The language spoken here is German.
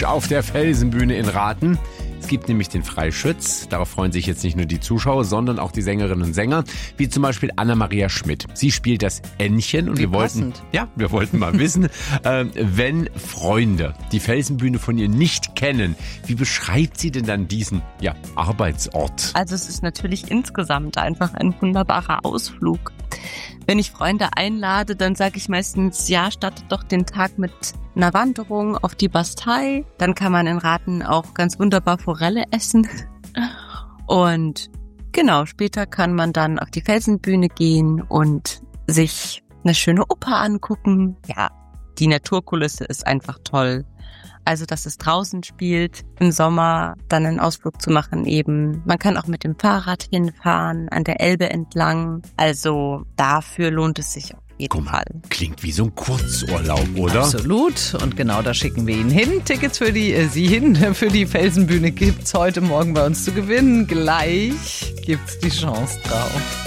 Mensch auf der Felsenbühne in Rathen. Es gibt nämlich den Freischütz. Darauf freuen sich jetzt nicht nur die Zuschauer, sondern auch die Sängerinnen und Sänger, wie zum Beispiel Anna-Maria Schmidt. Sie spielt das Ännchen und wir wollten mal wissen, wenn Freunde die Felsenbühne von ihr nicht kennen, wie beschreibt sie denn dann diesen Arbeitsort? Also es ist natürlich insgesamt einfach ein wunderbarer Ausflug. Wenn ich Freunde einlade, dann sage ich meistens, startet doch den Tag mit einer Wanderung auf die Bastei. Dann kann man in Rathen auch ganz wunderbar Forelle essen. Und genau, später kann man dann auf die Felsenbühne gehen und sich eine schöne Oper angucken. Ja, die Naturkulisse ist einfach toll. Also, dass es draußen spielt, im Sommer dann einen Ausflug zu machen eben. Man kann auch mit dem Fahrrad hinfahren, an der Elbe entlang. Also, dafür lohnt es sich auf jeden Fall. Klingt wie so ein Kurzurlaub, oder? Absolut. Und genau da schicken wir ihn hin. Tickets für die Felsenbühne gibt's heute Morgen bei uns zu gewinnen. Gleich gibt's die Chance drauf.